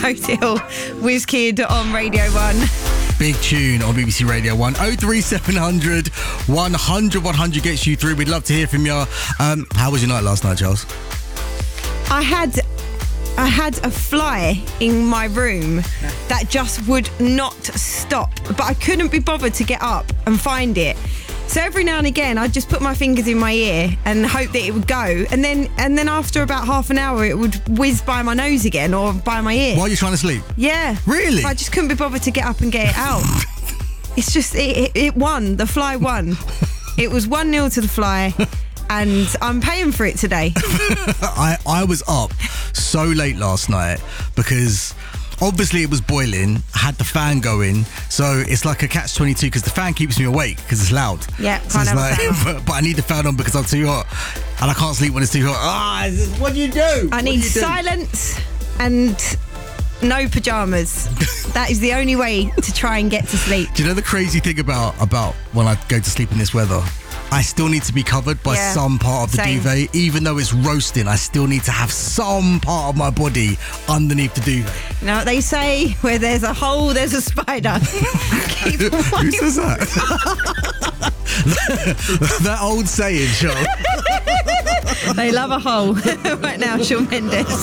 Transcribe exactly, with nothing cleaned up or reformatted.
Hotel, Wizkid on Radio one. Big tune on B B C Radio one. oh three seven hundred, one hundred, one hundred gets you through. We'd love to hear from you. Um, how was your night last night, Charles? I had I had a fly in my room that just would not stop, but I couldn't be bothered to get up and find it. So every now and again, I'd just put my fingers in my ear and hope that it would go. And then and then after about half an hour, it would whiz by my nose again or by my ear. While you're trying to sleep? Yeah. Really? I just couldn't be bothered to get up and get it out. It's just, it, it, it won. The fly won. It was one nil to the fly. And I'm paying for it today. I, I was up so late last night because obviously it was boiling. I had the fan going. So it's like a catch twenty-two because the fan keeps me awake because it's loud. Yeah, so can't it's have like, a fan on. but, but I need the fan on because I'm too hot. And I can't sleep when it's too hot. Ah, what do you do? I need silence and no pyjamas. That is the only way to try and get to sleep. Do you know the crazy thing about, about when I go to sleep in this weather? I still need to be covered by Yeah, some part of the same. duvet. Even though it's roasting, I still need to have some part of my body underneath the duvet. You know what they say? Where there's a hole, there's a spider. Keep Who says that? That old saying, Sean. They love a hole. Right now, Shawn Mendes.